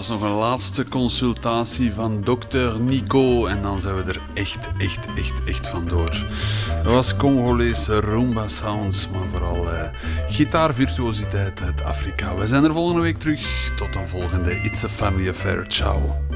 was nog een laatste consultatie van dokter Nico en dan zijn we er echt vandoor. Dat was Congolese rumba sounds, maar vooral gitaarvirtuositeit uit Afrika. We zijn er volgende week terug. Tot een volgende It's a Family Affair. Ciao.